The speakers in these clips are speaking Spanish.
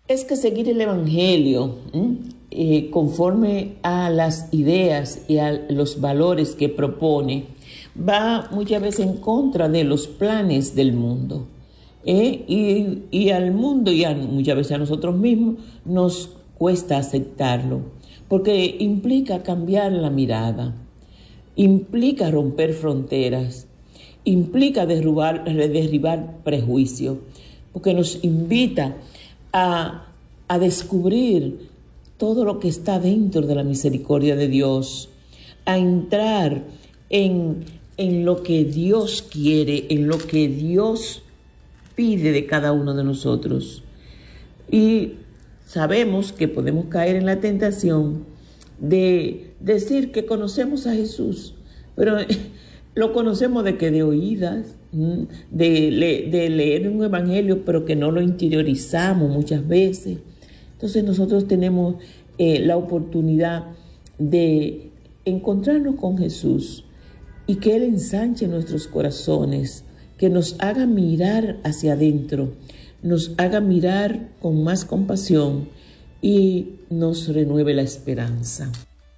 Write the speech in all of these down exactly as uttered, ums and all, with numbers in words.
Es que seguir el Evangelio ¿m? Eh, conforme a las ideas y a los valores que propone va muchas veces en contra de los planes del mundo. ¿eh? Y, y al mundo y a, muchas veces a nosotros mismos nos cuesta aceptarlo, porque implica cambiar la mirada, implica romper fronteras, implica derribar, derribar prejuicios, porque nos invita a, a descubrir todo lo que está dentro de la misericordia de Dios, a entrar en, en lo que Dios quiere, en lo que Dios pide de cada uno de nosotros. Y sabemos que podemos caer en la tentación de decir que conocemos a Jesús, pero lo conocemos de que de oídas, de, le, de leer un evangelio, pero que no lo interiorizamos muchas veces. Entonces nosotros tenemos eh, la oportunidad de encontrarnos con Jesús y que Él ensanche nuestros corazones, que nos haga mirar hacia adentro, nos haga mirar con más compasión y nos renueve la esperanza.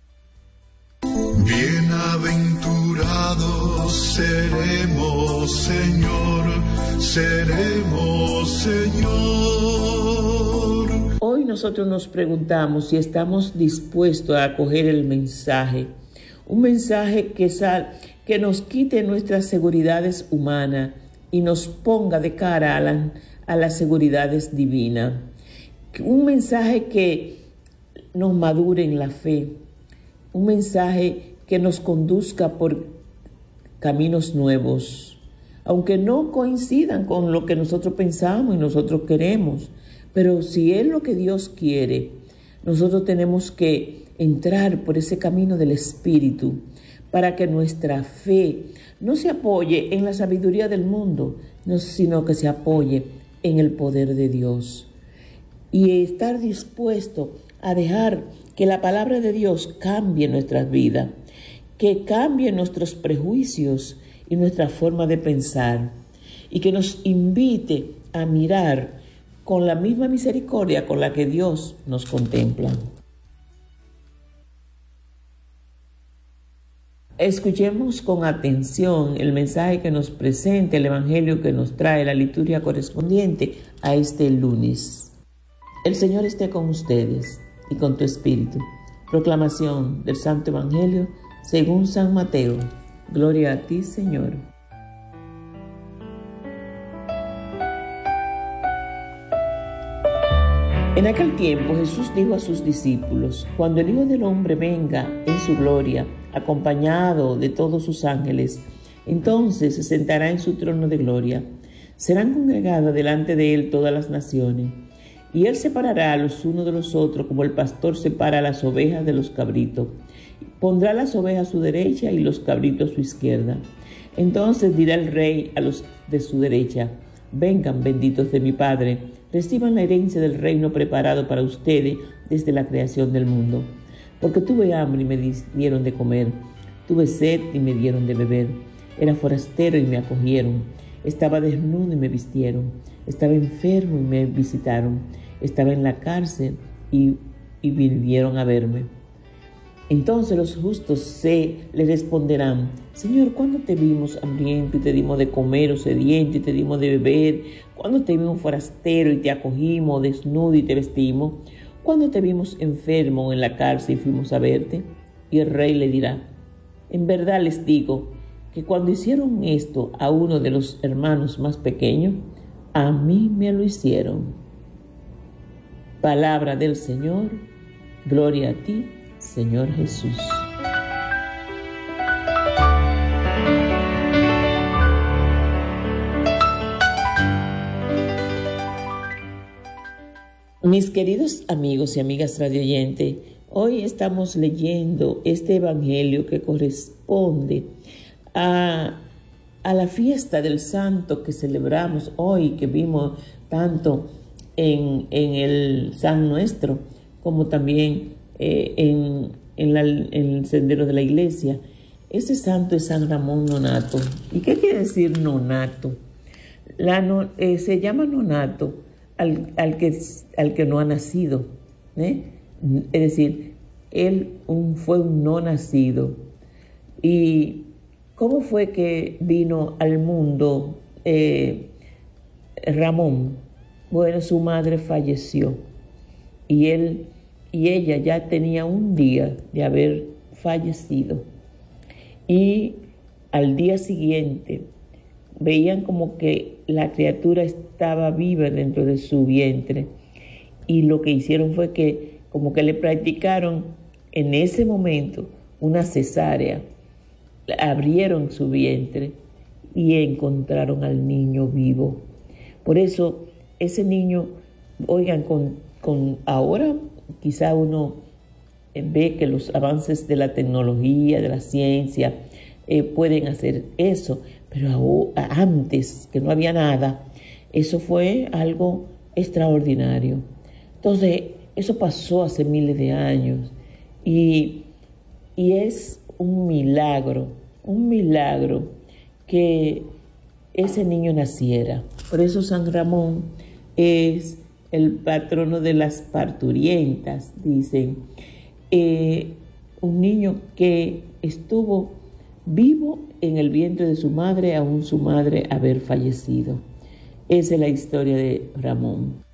Bienaventurados seremos, Señor, seremos, Señor. Hoy nosotros nos preguntamos si estamos dispuestos a acoger el mensaje, un mensaje que, sal, que nos quite nuestras seguridades humanas y nos ponga de cara a, la, a las seguridades divinas, un mensaje que nos madure en la fe, un mensaje que nos conduzca por caminos nuevos, aunque no coincidan con lo que nosotros pensamos y nosotros queremos. Pero si es lo que Dios quiere, nosotros tenemos que entrar por ese camino del Espíritu para que nuestra fe no se apoye en la sabiduría del mundo, sino que se apoye en el poder de Dios. Y estar dispuesto a dejar que la palabra de Dios cambie nuestras vidas, que cambie nuestros prejuicios y nuestra forma de pensar, y que nos invite a mirar con la misma misericordia con la que Dios nos contempla. Escuchemos con atención el mensaje que nos presenta el Evangelio que nos trae la liturgia correspondiente a este lunes. El Señor esté con ustedes y con tu espíritu. Proclamación del Santo Evangelio según San Mateo. Gloria a ti, Señor. En aquel tiempo Jesús dijo a sus discípulos: cuando el Hijo del Hombre venga en su gloria, acompañado de todos sus ángeles, entonces se sentará en su trono de gloria. Serán congregadas delante de él todas las naciones, y él separará a los unos de los otros, como el pastor separa las ovejas de los cabritos. Pondrá las ovejas a su derecha y los cabritos a su izquierda. Entonces dirá el rey a los de su derecha: vengan, benditos de mi Padre, reciban la herencia del reino preparado para ustedes desde la creación del mundo. Porque tuve hambre y me dieron de comer, tuve sed y me dieron de beber, era forastero y me acogieron, estaba desnudo y me vistieron, estaba enfermo y me visitaron, estaba en la cárcel y, y vinieron a verme. Entonces los justos se le responderán: Señor, ¿cuándo te vimos hambriento y te dimos de comer, o sediento y te dimos de beber? ¿Cuándo te vimos forastero y te acogimos, desnudo y te vestimos? ¿Cuándo te vimos enfermo en la cárcel y fuimos a verte? Y el rey le dirá: en verdad les digo que cuando hicieron esto a uno de los hermanos más pequeños, a mí me lo hicieron. Palabra del Señor. Gloria a ti, Señor Jesús. Mis queridos amigos y amigas radioyentes, hoy estamos leyendo este evangelio que corresponde a, a la fiesta del santo que celebramos hoy, que vimos tanto en, en el San Nuestro como también eh, en, en, la, en el sendero de la iglesia. Ese santo es San Ramón Nonnato. ¿Y qué quiere decir nonato? La no, eh, se llama nonato al, al, que, al que no ha nacido, ¿eh? Es decir, él un, fue un no nacido. ¿Y cómo fue que vino al mundo eh, Ramón? Bueno, su madre falleció y él y ella ya tenía un día de haber fallecido. Y al día siguiente veían como que la criatura estaba viva dentro de su vientre, y lo que hicieron fue que como que le practicaron en ese momento una cesárea, abrieron su vientre y encontraron al niño vivo. Por eso ese niño, oigan, con, con ahora quizá uno ve que los avances de la tecnología, de la ciencia, eh, pueden hacer eso, pero antes, que no había nada, eso fue algo extraordinario. Entonces, eso pasó hace miles de años y, y es un milagro, un milagro que ese niño naciera. Por eso San Ramón es el patrono de las parturientas, dicen. Eh, un niño que estuvo vivo en el vientre de su madre, aún su madre haber fallecido. Esa es la historia de Ramón.